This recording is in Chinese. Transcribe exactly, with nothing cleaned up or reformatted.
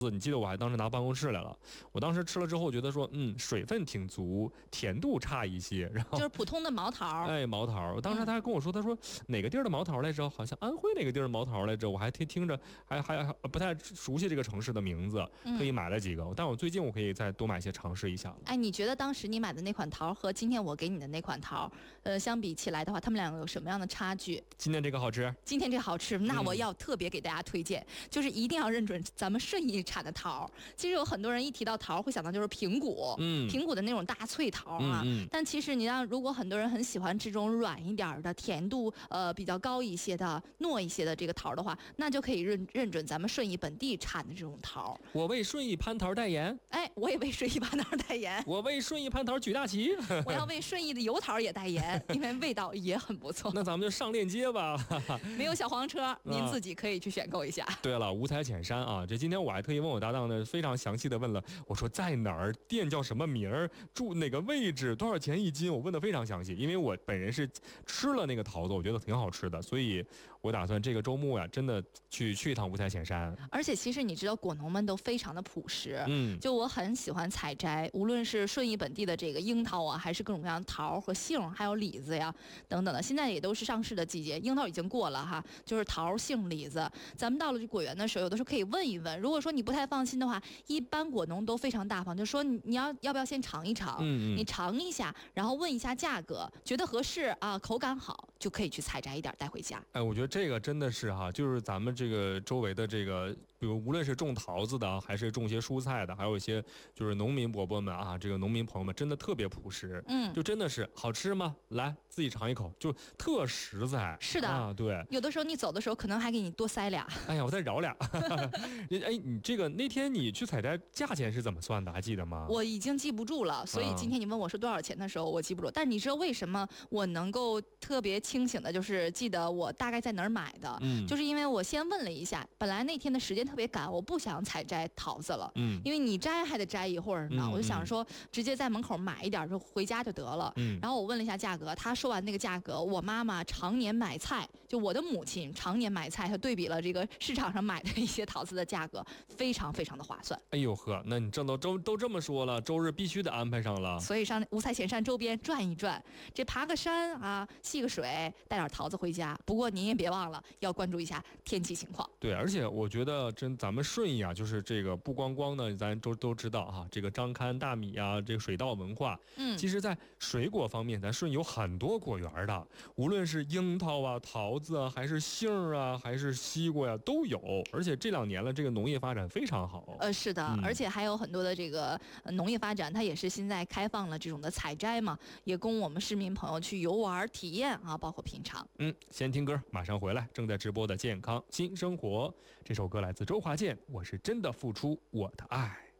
你记得我还当时拿办公室来了，我当时吃了之后，我觉得说，嗯，水分挺足，甜度差一些，然后就是普通的毛桃。 哎，毛桃，当时他还跟我说，他说哪个地儿的毛桃来着？好像安徽哪个地儿的毛桃来着？我还听听着，还还还不太熟悉这个城市的名字，特意买了几个。但我最近我可以再多买些尝试一下了。 哎，你觉得当时你买的那款桃和今天我给你的那款桃，呃，相比起来的话，他们两个有什么样的差距？ 今天这个好吃， 今天这个好吃，那我要特别给大家推荐，嗯、就是一定要认准咱们顺义产的桃。其实有很多人一提到桃会想到就是平谷，嗯，平谷的那种大脆桃啊。嗯嗯、但其实你让如果很多人很喜欢这种软一点的、甜度呃比较高一些的、糯一些的这个桃的话，那就可以认认准咱们顺义本地产的这种桃。 我为顺义蟠桃代言， 哎，我也为顺义蟠桃代言。 我为顺义蟠桃举大旗。 我要为顺义的油桃也代言，因为味道也很不错。 那咱们就上链接吧。 没有小黄车，您自己可以去选购一下。 啊、对了，五彩浅山啊，这今天我还特意问我搭档呢，非常详细的问了，我说在哪儿，店叫什么名儿，住哪个位置，多少钱一斤，我问的非常详细，因为我本人是吃了那个桃子，我觉得挺好吃的，所以我打算这个周末呀，真的去去一趟五彩浅山。 而且其实你知道，果农们都非常的朴实， 嗯， 就我很喜欢采摘，无论是顺义本地的这个樱桃啊，还是各种各样的桃和杏，还有李子呀等等的，现在也都是上市的季节，樱桃已经过了哈，就是桃、杏、李子。咱们到了这果园的时候，有的时候可以问一问，如果说你不太放心的话，一般果农都非常大方，就说你你要要不要先尝一尝，嗯嗯，你尝一下，然后问一下价格，觉得合适啊，口感好，就可以去采摘一点带回家。 哎，我觉得这个真的是哈，就是咱们这个周围的这个，比如无论是种桃子的，还是种些蔬菜的，还有一些就是农民伯伯们啊，这个农民朋友们真的特别朴实，嗯，就真的是好吃吗？来自己尝一口，就特实在。 是的啊，对， 有的时候你走的时候可能还给你多塞俩。 哎呀，我再饶俩。哎，你这个那天你去采摘价钱是怎么算的？还记得吗？ 我已经记不住了，所以今天你问我是多少钱的时候，我记不住。但你知道为什么我能够特别清醒的，就是记得我大概在哪儿买的？嗯，就是因为我先问了一下，本来那天的时间特别赶，我不想采摘桃子了，嗯，因为你摘还得摘一会儿呢，嗯、我就想说直接在门口买一点就回家就得了。嗯，然后我问了一下价格，他说完那个价格，我妈妈常年买菜，就我的母亲常年买菜，她对比了这个市场上买的一些桃子的价格，非常非常的划算。 哎呦呵，那你挣到周都这么说了，周日必须得安排上了。 所以上五彩浅山周边转一转，这爬个山啊，戏个水，带点桃子回家。不过您也别忘了要关注一下天气情况。 对，而且我觉得真咱们顺义啊，就是这个不光光呢，咱都都知道哈、啊，这个张刊大米啊，这个水稻文化，嗯，其实在水果方面，咱顺义有很多果园的，无论是樱桃啊、桃子啊，还是杏啊，还是西瓜呀、啊，都有。而且这两年了，这个农业发展非常好。 呃，是的，嗯、而且还有很多的这个、呃、农业发展，它也是现在开放了这种的采摘嘛，也供我们市民朋友去游玩体验啊，包括品尝。 嗯，先听歌，马上回来。正在直播的健康新生活，这首歌来自周华健，我是真的付出我的爱。